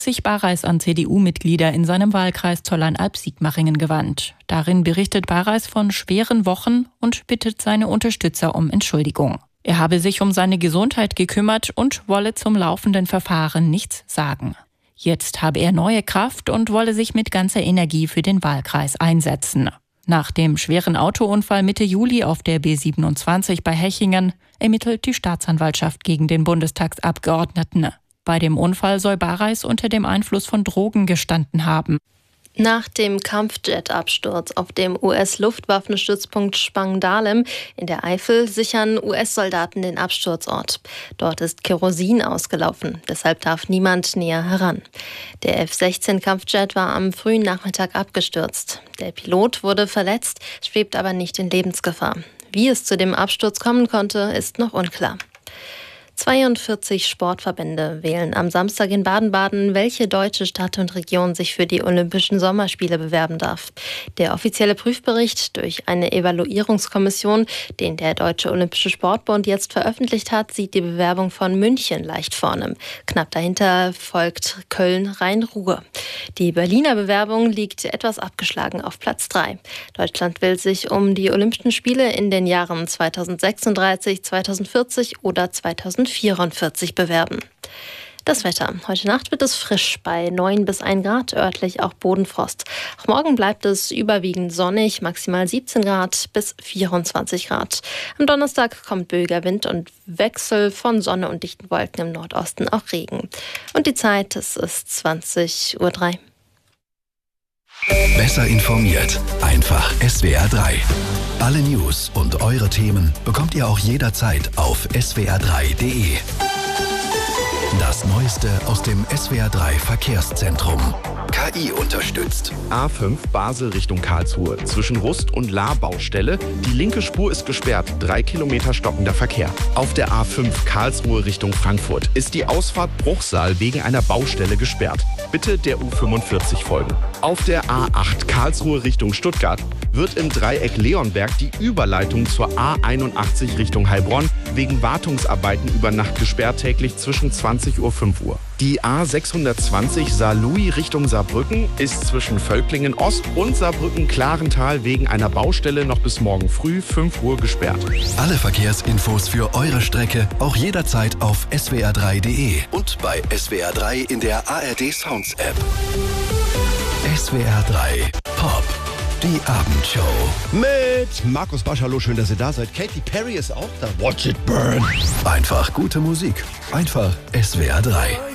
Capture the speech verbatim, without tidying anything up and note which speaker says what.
Speaker 1: sich Barreis an C D U-Mitglieder in seinem Wahlkreis Zollernalb-Sigmaringen gewandt. Darin berichtet Barreis von schweren Wochen und bittet seine Unterstützer um Entschuldigung. Er habe sich um seine Gesundheit gekümmert und wolle zum laufenden Verfahren nichts sagen. Jetzt habe er neue Kraft und wolle sich mit ganzer Energie für den Wahlkreis einsetzen. Nach dem schweren Autounfall Mitte Juli auf der B siebenundzwanzig bei Hechingen ermittelt die Staatsanwaltschaft gegen den Bundestagsabgeordneten. Bei dem Unfall soll Barreis unter dem Einfluss von Drogen gestanden haben.
Speaker 2: Nach dem Kampfjet-Absturz auf dem U S-Luftwaffenstützpunkt Spangdahlem in der Eifel sichern U S-Soldaten den Absturzort. Dort ist Kerosin ausgelaufen, deshalb darf niemand näher heran. Der F sechzehn Kampfjet war am frühen Nachmittag abgestürzt. Der Pilot wurde verletzt, schwebt aber nicht in Lebensgefahr. Wie es zu dem Absturz kommen konnte, ist noch unklar. zweiundvierzig Sportverbände wählen am Samstag in Baden-Baden, welche deutsche Stadt und Region sich für die Olympischen Sommerspiele bewerben darf. Der offizielle Prüfbericht durch eine Evaluierungskommission, den der Deutsche Olympische Sportbund jetzt veröffentlicht hat, sieht die Bewerbung von München leicht vorne. Knapp dahinter folgt Köln-Rhein-Ruhr. Die Berliner Bewerbung liegt etwas abgeschlagen auf Platz drei. Deutschland will sich um die Olympischen Spiele in den Jahren zweitausendsechsunddreißig, zweitausendvierzig oder zweitausendvierundvierzig bewerben. Das Wetter. Heute Nacht wird es frisch bei neun bis ein Grad, örtlich auch Bodenfrost. Auch morgen bleibt es überwiegend sonnig, maximal siebzehn Grad bis vierundzwanzig Grad. Am Donnerstag kommt böiger Wind und Wechsel von Sonne und dichten Wolken im Nordosten auch Regen. Und die Zeit, es ist zwanzig Uhr drei.
Speaker 3: Besser informiert, einfach S W R drei. Alle News und eure Themen bekommt ihr auch jederzeit auf s w r drei punkt d e. Das Neueste aus dem S W R drei Verkehrszentrum. K I unterstützt.
Speaker 4: A fünf Basel Richtung Karlsruhe. Zwischen Rust und Lahr Baustelle. Die linke Spur ist gesperrt. Drei Kilometer stockender Verkehr. Auf der A fünf Karlsruhe Richtung Frankfurt ist die Ausfahrt Bruchsal wegen einer Baustelle gesperrt. Bitte der U fünfundvierzig folgen. Auf der A acht Karlsruhe Richtung Stuttgart wird im Dreieck Leonberg die Überleitung zur A einundachtzig Richtung Heilbronn wegen Wartungsarbeiten über Nacht gesperrt, täglich zwischen zwanzig Uhr und fünf Uhr. Die A sechshundertzwanzig Saarlouis Richtung Saarbrücken ist zwischen Völklingen Ost und Saarbrücken-Klarental wegen einer Baustelle noch bis morgen früh fünf Uhr gesperrt.
Speaker 3: Alle Verkehrsinfos für eure Strecke auch jederzeit auf s w r drei punkt d e und bei S W R drei in der A R D Sounds App. S W R drei Pop. Die Abendshow.
Speaker 5: Mit Markus Basch, hallo, schön, dass ihr da seid. Katy Perry ist auch da. Watch it burn.
Speaker 3: Einfach gute Musik. Einfach S W R drei.